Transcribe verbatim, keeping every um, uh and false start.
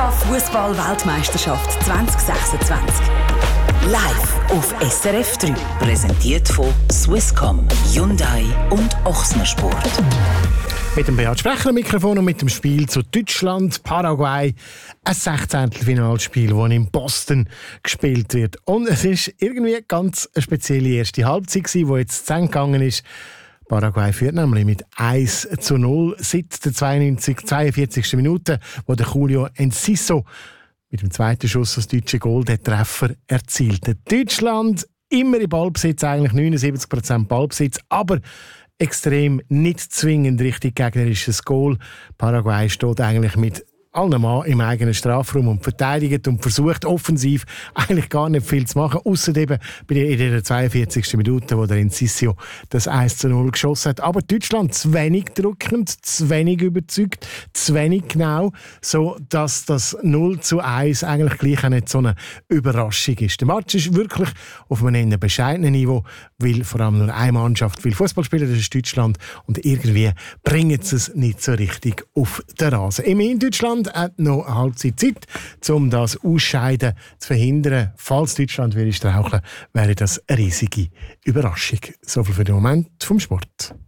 FIFA-Fußball-Weltmeisterschaft zwanzig sechsundzwanzig. Live auf S R F drei. Präsentiert von Swisscom, Hyundai und Ochsner Sport. Mit dem Beat Sprecher am Mikrofon und mit dem Spiel zu Deutschland, Paraguay. Ein Sechzehntelfinalspiel, das in Boston gespielt wird. Und es war irgendwie ganz eine spezielle erste Halbzeit, die jetzt zu Ende gegangen ist. Paraguay führt nämlich mit eins zu null seit der zweiundvierzigsten Minute, wo der Julio Enciso mit dem zweiten Schuss aus deutschen Goal den Treffer erzielte. Deutschland immer im Ballbesitz, eigentlich neunundsiebzig Prozent Ballbesitz, aber extrem nicht zwingend richtig gegnerisches Goal. Paraguay steht eigentlich mit allen Mann im eigenen Strafraum und verteidigt und versucht offensiv eigentlich gar nicht viel zu machen, ausser eben bei der, in der zweiundvierzigsten Minute, wo der Enciso das eins zu null geschossen hat. Aber Deutschland zu wenig drückend, zu wenig überzeugt, zu wenig genau, so dass das null zu eins eigentlich gleich auch nicht so eine Überraschung ist. Der Match ist wirklich auf einem eher bescheidenen Niveau, weil vor allem nur eine Mannschaft will Fußball spielen, das ist Deutschland, und irgendwie bringen sie es nicht so richtig auf den Rasen. Immerhin Deutschland hat noch eine Halbzeit Zeit, um das Ausscheiden zu verhindern. Falls Deutschland würde straucheln, wäre das eine riesige Überraschung. So viel für den Moment vom Sport.